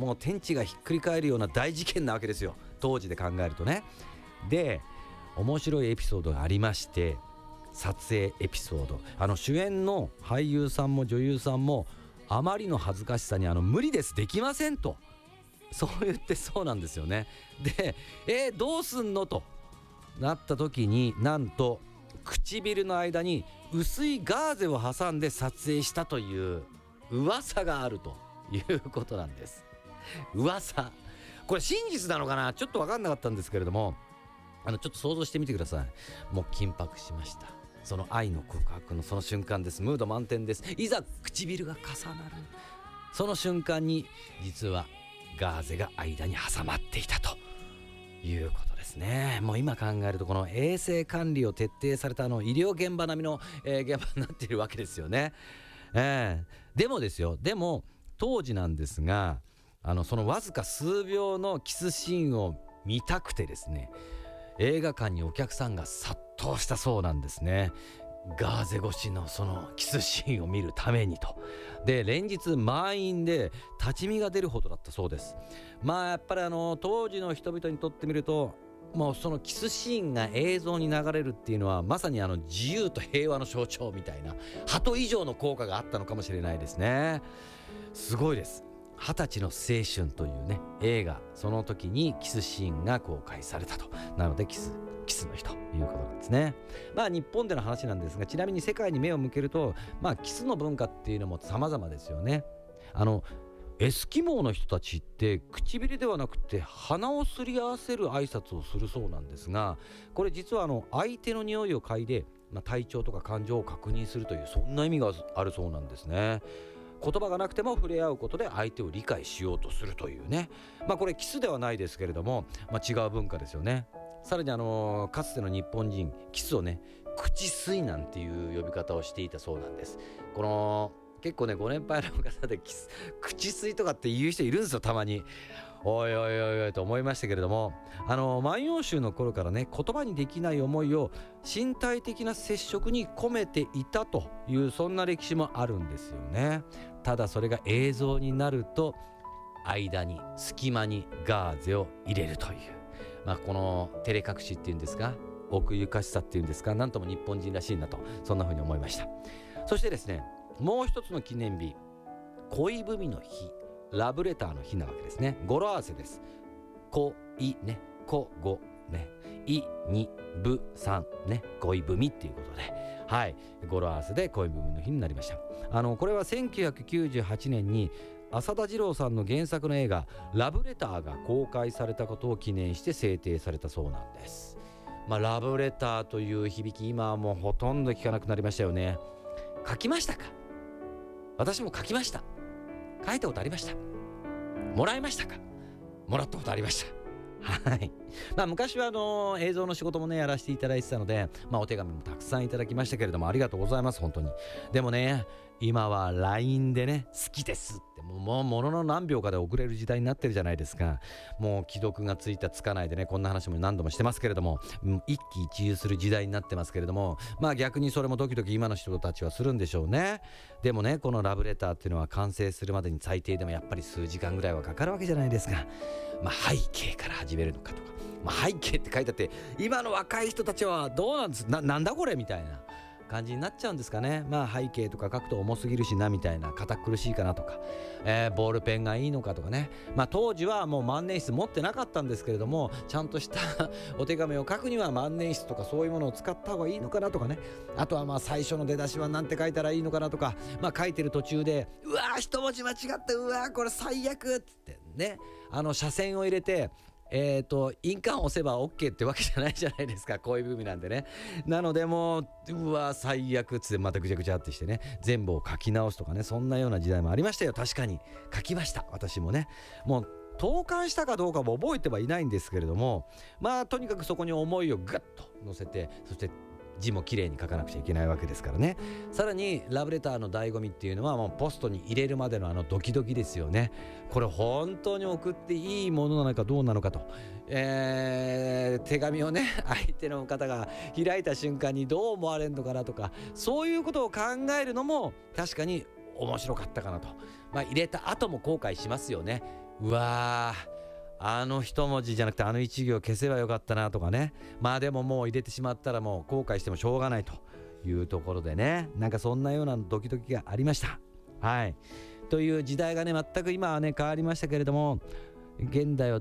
もう天地がひっくり返るような大事件なわけですよ、当時で考えるとね。で面白いエピソードがありまして、撮影エピソード、主演の俳優さんも女優さんもあまりの恥ずかしさに無理です、できませんと、そう言ってそうなんですよね。でどうすんのとなった時に、なんと唇の間に薄いガーゼを挟んで撮影したという噂があるということなんです。噂、これ真実なのかな、ちょっと分かんなかったんですけれども、ちょっと想像してみてください。もう緊迫しました。その愛の告白のその瞬間です。ムード満点です。いざ唇が重なるその瞬間に、実はガーゼが間に挟まっていたということですね。もう今考えると、この衛生管理を徹底された医療現場並みの、現場になっているわけですよね。でも当時なんですが、そのわずか数秒のキスシーンを見たくてですね、映画館にお客さんが殺到したそうなんですね。ガーゼ越しのそのキスシーンを見るためにと。で連日満員で立ち見が出るほどだったそうです。やっぱり当時の人々にとってみると、もうそのキスシーンが映像に流れるっていうのは、まさに自由と平和の象徴みたいな、鳩以上の効果があったのかもしれないですね。すごいです。20歳の青春というね映画、その時にキスシーンが公開されたと。なのでキスの日ということなんですね。日本での話なんですが、ちなみに世界に目を向けると、キスの文化っていうのも様々ですよね。エスキモーの人たちって唇ではなくて鼻をすり合わせる挨拶をするそうなんですが、これ実は相手の匂いを嗅いで、体調とか感情を確認するという、そんな意味があるそうなんですね。言葉がなくても触れ合うことで相手を理解しようとするというね、これキスではないですけれども、違う文化ですよね。さらにかつての日本人、キスをね口吸いなんていう呼び方をしていたそうなんです。結構ねご年配の方で口吸いとかって言う人いるんですよ、たまに。おいおいおいおいと思いましたけれども、万葉集の頃からね、言葉にできない思いを身体的な接触に込めていたという、そんな歴史もあるんですよね。ただそれが映像になると、隙間にガーゼを入れるという、この照れ隠しっていうんですか、奥ゆかしさっていうんですか、なんとも日本人らしいなと、そんな風に思いました。そしてですね、もう一つの記念日、恋文の日、ラブレターの日なわけですね。語呂合わせです。恋ね、恋語ね、いにぶさんね、恋文っていうことで、語呂合わせで恋文の日になりました。これは1998年に浅田次郎さんの原作の映画ラブレターが公開されたことを記念して制定されたそうなんです。ラブレターという響き、今はもうほとんど聞かなくなりましたよね。書きましたか？私も書きました。書いたことありました。もらいましたか？もらったことありました。昔は映像の仕事もねやらせていただいてたので、お手紙もたくさんいただきましたけれども、ありがとうございます、本当に。でもね、今は LINE でね、好きですってもうものの何秒かで送れる時代になってるじゃないですか。もう既読がついたつかないでね、こんな話も何度もしてますけれども、一喜一憂する時代になってますけれども、逆にそれもドキドキ今の人たちはするんでしょうね。でもね、このラブレターっていうのは完成するまでに最低でもやっぱり数時間ぐらいはかかるわけじゃないですか。背景から始めるのかとか、背景って書いてあって、今の若い人たちはどうなんです、なんだこれみたいな感じになっちゃうんですかね。背景とか書くと重すぎるしなみたいな、堅苦しいかなとか、ボールペンがいいのかとかね。当時はもう万年筆持ってなかったんですけれども、ちゃんとしたお手紙を書くには万年筆とかそういうものを使った方がいいのかなとかね。あとは最初の出だしはなんて書いたらいいのかなとか、書いてる途中でうわー一文字間違ったうわーこれ最悪ってね、斜線を入れて印鑑を押せば OK ってわけじゃないじゃないですか、恋文なんでね。なのでもうわ最悪っつってまたぐちゃぐちゃってしてね、全部を書き直すとかね、そんなような時代もありましたよ。確かに書きました、私もね。もう投函したかどうかも覚えてはいないんですけれども、とにかくそこに思いをガッと乗せて、そして字もきれいに書かなくちゃいけないわけですからね。さらにラブレターの醍醐味っていうのは、もうポストに入れるまでのドキドキですよね。これ本当に送っていいものなのかどうなのかと、手紙をね相手の方が開いた瞬間にどう思われるのかなとか、そういうことを考えるのも確かに面白かったかなと。入れた後も後悔しますよね。 うわー、あの一文字じゃなくてあの一行消せばよかったなとかね。まあでももう入れてしまったらもう後悔してもしょうがないというところでね、なんかそんなようなドキドキがありました。はい。という時代がね、全く今はね変わりましたけれども、現代は